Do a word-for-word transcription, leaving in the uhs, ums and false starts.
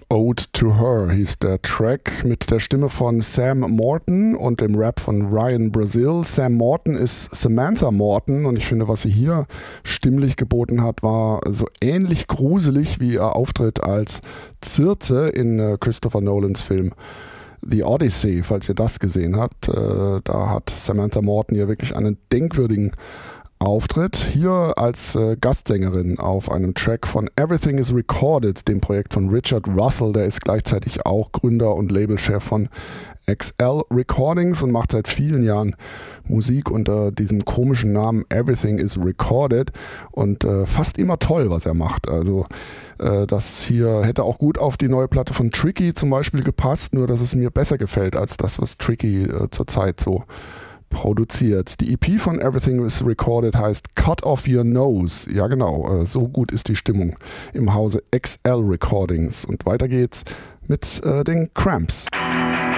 Ode to Her hieß der Track mit der Stimme von Sam Morton und dem Rap von Ryan Brazil. Sam Morton ist Samantha Morton und ich finde, was sie hier stimmlich geboten hat, war so ähnlich gruselig wie ihr Auftritt als Circe in äh, Christopher Nolans Film The Odyssey, falls ihr das gesehen habt. Äh, da hat Samantha Morton ja wirklich einen denkwürdigen Auftritt. Hier als äh, Gastsängerin auf einem Track von Everything is Recorded, dem Projekt von Richard Russell. Der ist gleichzeitig auch Gründer und Labelchef von X L Recordings und macht seit vielen Jahren Musik unter diesem komischen Namen Everything is Recorded und äh, fast immer toll, was er macht. Also äh, das hier hätte auch gut auf die neue Platte von Tricky zum Beispiel gepasst, nur dass es mir besser gefällt als das, was Tricky äh, zurzeit so produziert. Die E P von Everything is Recorded heißt Cut Off Your Nose. Ja genau, äh, so gut ist die Stimmung im Hause X L Recordings. Und weiter geht's mit äh, den Cramps.